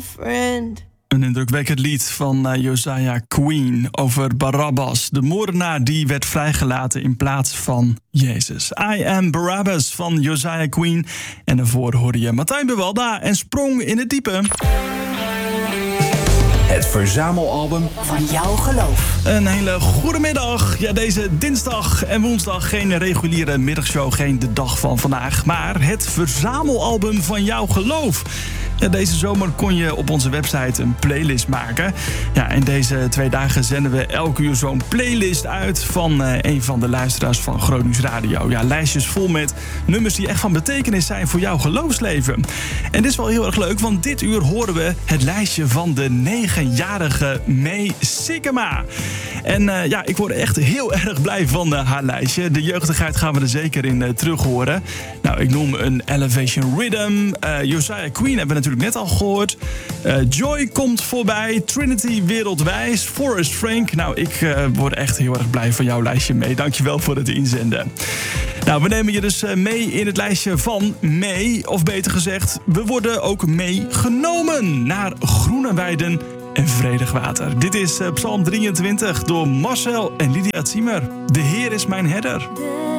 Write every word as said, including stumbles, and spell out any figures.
friend. Een indrukwekkend lied van uh, Josiah Queen over Barabbas, de moordenaar die werd vrijgelaten in plaats van Jezus. I Am Barabbas van Josiah Queen. En daarvoor hoorde je Martijn Buwalda en Sprong in het diepe. Het verzamelalbum van jouw geloof. Een hele goede middag. Ja, deze dinsdag en woensdag geen reguliere middagshow, geen de dag van vandaag, maar het verzamelalbum van jouw geloof. Ja, deze zomer kon je op onze website een playlist maken. Ja, en deze twee dagen zenden we elke uur zo'n playlist uit van uh, een van de luisteraars van Gronings Radio. Ja, lijstjes vol met nummers die echt van betekenis zijn voor jouw geloofsleven. En dit is wel heel erg leuk, want dit uur horen we het lijstje van de negenjarige May Sikkema. En uh, ja, ik word echt heel erg blij van uh, haar lijstje. De jeugdigheid gaan we er zeker in uh, terug horen. Nou, ik noem een Elevation Rhythm. Uh, Josiah Queen hebben we natuurlijk net al gehoord. Uh, Joy komt voorbij. Trinity Wereldwijs. Forrest Frank. Nou, ik uh, word echt heel erg blij van jouw lijstje mee. Dankjewel voor het inzenden. Nou, we nemen je dus uh, mee in het lijstje van May. Of beter gezegd, we worden ook meegenomen naar groene weiden en vredig water. Dit is uh, Psalm drieëntwintig door Marcel en Lydia Ziemer. De Heer is mijn herder.